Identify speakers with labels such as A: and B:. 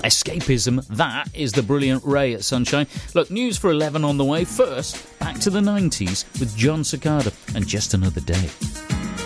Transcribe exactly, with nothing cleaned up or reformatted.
A: escapism. That is the brilliant Ray at Sunshine. Look, news for eleven on the way. First, back to the nineties with John Cicada and Just Another Day.